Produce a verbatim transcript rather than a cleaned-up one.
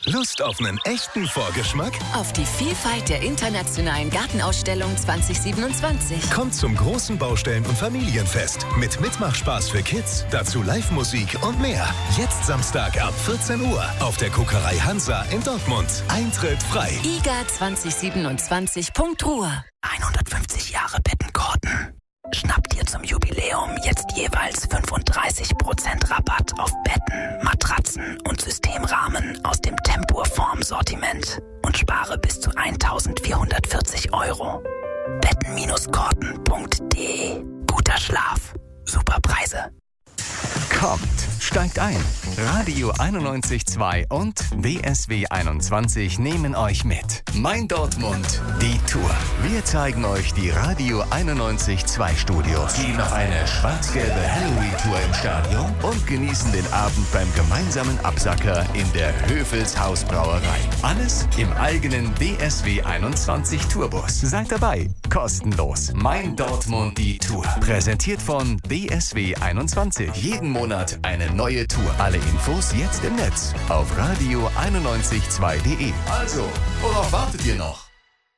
Lust auf einen echten Vorgeschmack? Auf die Vielfalt der internationalen Gartenausstellung zwanzig siebenundzwanzig. Kommt zum großen Baustellen- und Familienfest mit Mitmachspaß für Kids, dazu Live-Musik und mehr. Jetzt Samstag ab vierzehn Uhr auf der Kokerei Hansa in Dortmund. Eintritt frei. I G A zwanzig siebenundzwanzig Punkt Ruhr. hundertfünfzig Jahre Bettenkorten. Schnapp dir zum Jubiläum jetzt jeweils fünfunddreißig Prozent Rabatt auf Betten, Matratzen und Systemrahmen aus dem Tempur-Form-Sortiment und spare bis zu eintausendvierhundertvierzig Euro. Betten Korten Punkt de. Guter Schlaf, super Preise. Kommt, steigt ein. Radio einundneunzig Komma zwei und B S W einundzwanzig nehmen euch mit. Mein Dortmund, die Tour. Wir zeigen euch die Radio einundneunzig Komma zwei Studios, gehen auf eine schwarz-gelbe Halloween-Tour im Stadion und genießen den Abend beim gemeinsamen Absacker in der Höfels Hausbrauerei. Alles im eigenen B S W einundzwanzig Tourbus. Seid dabei, kostenlos. Mein Dortmund, die Tour. Präsentiert von B S W einundzwanzig. Jeden Monat eine neue Tour. Alle Infos jetzt im Netz auf radio einundneunzig Komma zwei Punkt de. Also, worauf wartet ihr noch?